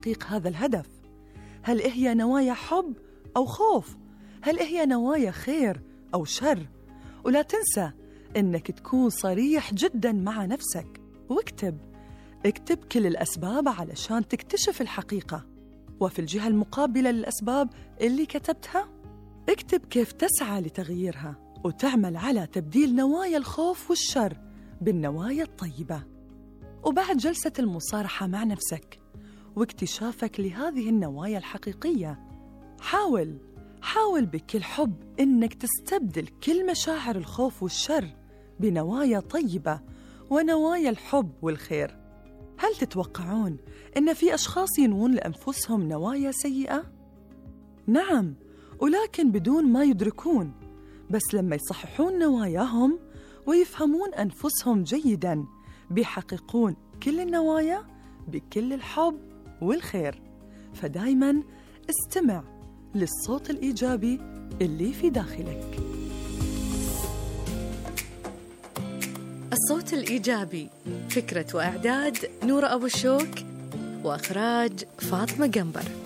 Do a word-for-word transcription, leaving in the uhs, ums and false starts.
تحقيق هذا الهدف؟ هل هي نوايا حب أو خوف؟ هل هي نوايا خير أو شر؟ ولا تنسى إنك تكون صريح جداً مع نفسك، واكتب اكتب كل الأسباب علشان تكتشف الحقيقة. وفي الجهة المقابلة للأسباب اللي كتبتها، اكتب كيف تسعى لتغييرها وتعمل على تبديل نوايا الخوف والشر بالنوايا الطيبة. وبعد جلسة المصارحة مع نفسك واكتشافك لهذه النوايا الحقيقية، حاول حاول بكل حب إنك تستبدل كل مشاعر الخوف والشر بنوايا طيبة ونوايا الحب والخير. هل تتوقعون إن في أشخاص ينوون لأنفسهم نوايا سيئة؟ نعم، ولكن بدون ما يدركون. بس لما يصححون نواياهم ويفهمون أنفسهم جيداً بيحققون كل النوايا بكل الحب والخير. فدايماً استمع للصوت الإيجابي اللي في داخلك. الصوت الإيجابي، فكرة وإعداد نورة أبو الشوك، وإخراج فاطمة قنبر.